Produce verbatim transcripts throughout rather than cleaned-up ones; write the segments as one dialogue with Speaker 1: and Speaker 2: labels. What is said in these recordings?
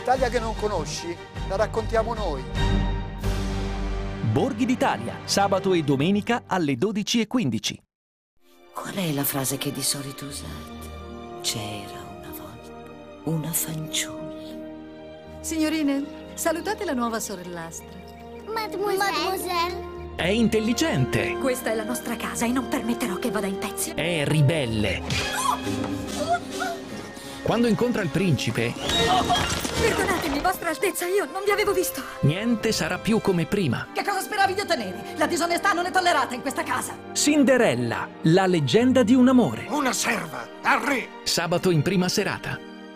Speaker 1: L'Italia che non conosci, la raccontiamo noi.
Speaker 2: Borghi d'Italia, sabato e domenica alle dodici e quindici.
Speaker 3: Qual è la frase che di solito usate? C'era una volta una fanciulla.
Speaker 4: Signorine, salutate la nuova sorellastra.
Speaker 5: Mademoiselle. Mademoiselle.
Speaker 2: È intelligente.
Speaker 4: Questa è la nostra casa e non permetterò che vada in pezzi.
Speaker 2: È ribelle. Quando incontra il principe,
Speaker 4: Perdonatemi, vostra altezza, io non vi avevo visto.
Speaker 2: niente sarà più come prima.
Speaker 4: Che cosa speravi di ottenere? La disonestà non è tollerata in questa casa.
Speaker 2: Cinderella, la leggenda di un amore.
Speaker 6: Una serva al re.
Speaker 2: Sabato in prima serata.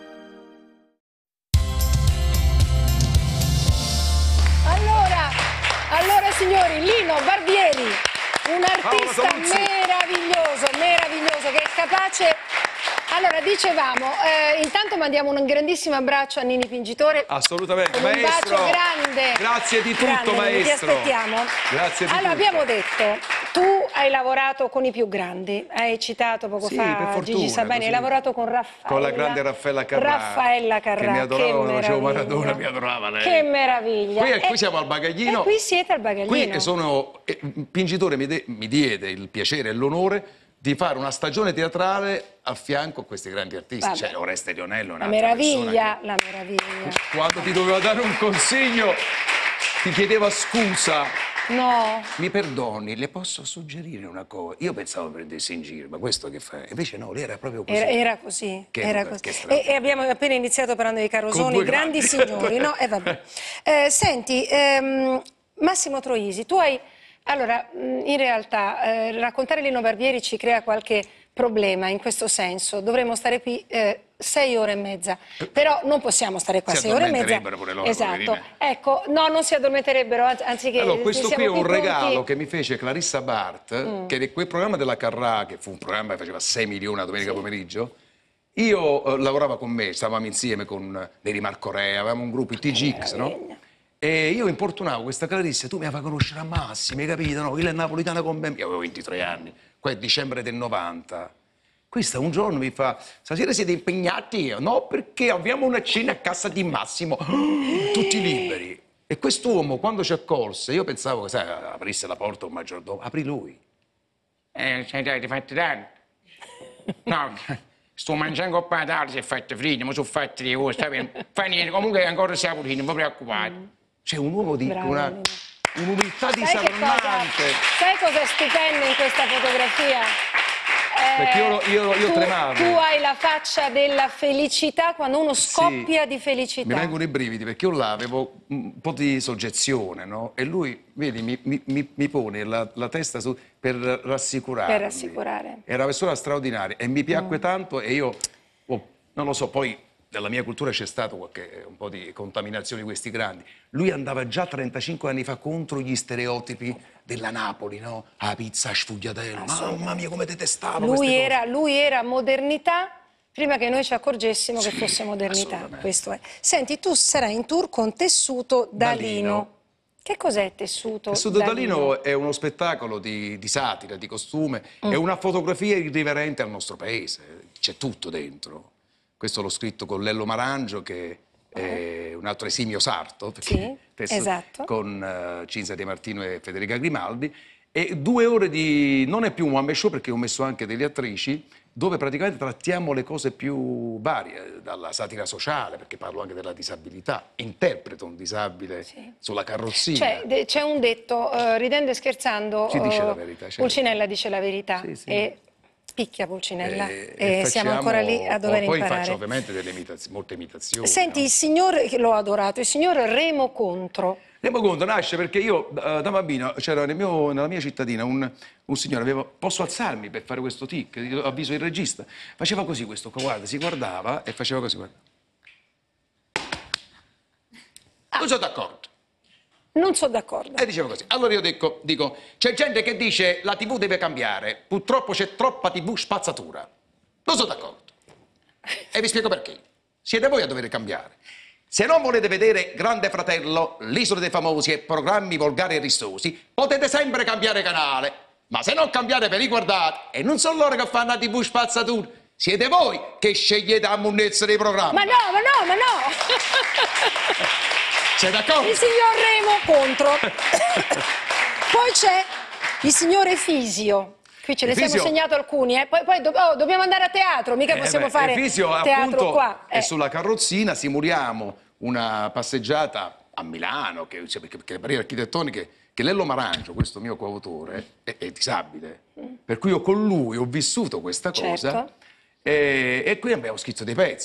Speaker 7: Allora, allora signori, Lino Barbieri, un artista
Speaker 6: Paolo Saluzzi.
Speaker 7: meraviglioso, meraviglioso, che è capace... Allora, dicevamo, eh, intanto mandiamo un grandissimo abbraccio a Nini Pingitore.
Speaker 8: Assolutamente,
Speaker 7: Con un
Speaker 8: maestro.
Speaker 7: bacio grande.
Speaker 8: Grazie di tutto,
Speaker 7: Grande, Nini,
Speaker 8: maestro.
Speaker 7: Ti aspettiamo.
Speaker 8: Grazie di
Speaker 7: allora,
Speaker 8: tutto.
Speaker 7: abbiamo detto, tu hai lavorato con i più grandi, hai citato poco
Speaker 8: Sì, per
Speaker 7: fa
Speaker 8: fortuna,
Speaker 7: Gigi Sabani,
Speaker 8: così.
Speaker 7: hai lavorato con Raffaella.
Speaker 8: Con la grande Raffaella Carrà.
Speaker 7: Raffaella Carrà,
Speaker 8: che mi adorava, quando facevo
Speaker 7: meraviglia.
Speaker 8: Maradona, mi adorava lei.
Speaker 7: Che meraviglia.
Speaker 8: Qui, qui
Speaker 7: E-
Speaker 8: siamo al bagaglino.
Speaker 7: E qui siete al bagaglino.
Speaker 8: Qui sono, eh, Pingitore mi, de- mi diede il piacere e l'onore di fare una stagione teatrale a fianco a questi grandi artisti.
Speaker 7: Vabbè.
Speaker 8: Cioè, Oreste Lionello,
Speaker 7: La
Speaker 8: un'altra
Speaker 7: meraviglia,
Speaker 8: persona
Speaker 7: la meraviglia.
Speaker 8: che, quando ti doveva dare un consiglio, ti chiedeva scusa.
Speaker 7: No.
Speaker 8: Mi perdoni, le posso suggerire una cosa? Io pensavo prendessi in giro, ma questo che fa? Invece no, lei era proprio così.
Speaker 7: Era, era così,
Speaker 8: Che-
Speaker 7: era
Speaker 8: che
Speaker 7: così.
Speaker 8: strano.
Speaker 7: E, e abbiamo appena iniziato parlando di
Speaker 8: Con
Speaker 7: Carosoni,
Speaker 8: due
Speaker 7: grandi
Speaker 8: grandi.
Speaker 7: signori, no? E vabbè. Eh, senti, ehm, Massimo Troisi, tu hai... Allora, mh, in realtà, eh, raccontare Lino Barbieri ci crea qualche problema in questo senso. Dovremmo stare qui eh, sei ore e mezza, però non possiamo stare qua
Speaker 8: Si
Speaker 7: sei ore e mezza.
Speaker 8: addormenterebbero pure loro,
Speaker 7: Esatto.
Speaker 8: poverine.
Speaker 7: Ecco, no, non si addormenterebbero, anzi- anziché...
Speaker 8: Allora, questo qui è
Speaker 7: siamo
Speaker 8: un
Speaker 7: pronti-
Speaker 8: regalo che mi fece Clarissa Bart,
Speaker 7: Mm.
Speaker 8: che è quel programma della Carrà, che fu un programma che faceva sei milioni la domenica pomeriggio. Io eh, lavorava con me, stavamo insieme con eh, Neri Marco Re, avevamo un gruppo, il T G X, no? E io importunavo questa Clarissa, tu mi fai conoscere a Massimo, hai capito? No? Quella è napolitana con me, io avevo ventitré anni, qua è dicembre del novanta. Questa un giorno mi fa, stasera siete impegnati? No, perché abbiamo una cena a casa di Massimo, tutti liberi. E quest'uomo, quando ci accolse, io pensavo che, sai, aprisse la porta un maggiordomo, aprì lui.
Speaker 9: Eh, sai, dai, ti fatti tanto. No, sto mangiando un po' di tardi, si è fatto freddo, ma sono fatti di cose, sta bene. Fa niente, comunque ancora siamo puliti, non vi preoccupate.
Speaker 8: C'è un uomo di
Speaker 7: Bravo,
Speaker 8: una,
Speaker 7: Nino.
Speaker 8: un'umiltà
Speaker 7: Sai che cosa,
Speaker 8: disarmante.
Speaker 7: sai cosa è stupendo in questa fotografia? Eh,
Speaker 8: Perché io, io, io
Speaker 7: tu,
Speaker 8: tremavo.
Speaker 7: tu hai la faccia della felicità quando uno scoppia
Speaker 8: Sì,
Speaker 7: di felicità.
Speaker 8: Mi vengono i brividi perché io là avevo un po' di soggezione, no? E lui, vedi, mi, mi- mi- mi pone la, la testa su per rassicurarmi.
Speaker 7: Per rassicurare.
Speaker 8: Era una persona straordinaria e mi piacque tanto e io, oh, non lo so, poi nella mia cultura c'è stato qualche, un po' di contaminazione di questi grandi. Lui andava già trentacinque anni fa contro gli stereotipi della Napoli, no? La pizza a sfugliatello, mamma mia come detestavo queste
Speaker 7: Lui
Speaker 8: cose.
Speaker 7: era, lui era modernità prima che noi ci accorgessimo che
Speaker 8: Sì,
Speaker 7: fosse modernità.
Speaker 8: assolutamente.
Speaker 7: Questo è. Senti, tu sarai in tour con Tessuto da
Speaker 8: Da Lino.
Speaker 7: Lino. Che cos'è Tessuto
Speaker 8: Tessuto
Speaker 7: da
Speaker 8: da
Speaker 7: Lino?
Speaker 8: Lino è uno spettacolo di, di satira, di costume, è una fotografia irriverente al nostro paese, c'è tutto dentro. Questo l'ho scritto con Lello Marangio, che è un altro esimio sarto, perché
Speaker 7: Sì,
Speaker 8: Tessuto-
Speaker 7: esatto.
Speaker 8: con uh, Cinzia Di Martino e Federica Grimaldi. E due ore di... non è più un one man show perché ho messo anche delle attrici, dove praticamente trattiamo le cose più varie, dalla satira sociale, perché parlo anche della disabilità, interpreto un disabile
Speaker 7: Sì.
Speaker 8: sulla carrozzina.
Speaker 7: Cioè, de- c'è un detto, eh, ridendo e scherzando,
Speaker 8: Si dice
Speaker 7: eh,
Speaker 8: la verità, certo.
Speaker 7: Pulcinella dice la verità.
Speaker 8: Sì, sì.
Speaker 7: E picchia Pulcinella.
Speaker 8: Eh,
Speaker 7: E,
Speaker 8: e
Speaker 7: siamo
Speaker 8: facciamo-
Speaker 7: ancora lì a dover
Speaker 8: poi
Speaker 7: imparare.
Speaker 8: faccio ovviamente delle imitaz- molte imitazioni.
Speaker 7: Senti,
Speaker 8: no?
Speaker 7: il signor, che l'ho adorato, il signor Remo Contro.
Speaker 8: Remo Conto nasce perché io eh, da bambino c'era nel mio- nella mia cittadina un, un signore, aveva, posso alzarmi per fare questo tic? Io avviso il regista. Faceva così questo, qua, guarda, si guardava e faceva così, guarda. Non sono d'accordo.
Speaker 7: Non sono d'accordo.
Speaker 8: E diceva così. Allora io dico, dico, c'è gente che dice la tivù deve cambiare, purtroppo c'è troppa tivù spazzatura. Non sono d'accordo. E vi spiego perché. Siete voi a dover cambiare. Se non volete vedere Grande Fratello, l'Isola dei Famosi e programmi volgari e ristosi, potete sempre cambiare canale. Ma se non cambiate ve li guardate, e non sono loro che fanno la tivù spazzatura. Siete voi che scegliete la munnezza dei programmi.
Speaker 7: Ma no, ma no, ma no!
Speaker 8: Sei d'accordo?
Speaker 7: Il signor Remo contro. Poi c'è il signore Fisio. Qui ce ne
Speaker 8: Fisio...
Speaker 7: siamo segnato alcuni, eh. Poi, poi do- oh, dobbiamo andare a teatro, mica possiamo
Speaker 8: eh beh,
Speaker 7: fare
Speaker 8: Fisio,
Speaker 7: teatro
Speaker 8: appunto,
Speaker 7: qua.
Speaker 8: è
Speaker 7: Eh.
Speaker 8: sulla carrozzina, simuliamo una passeggiata a Milano, che, cioè, perché, perché le barriere architettoniche, che Lello Marangio, questo mio coautore, è, è disabile. Per cui io con lui ho vissuto questa cosa
Speaker 7: Certo.
Speaker 8: e, e qui abbiamo scritto dei pezzi.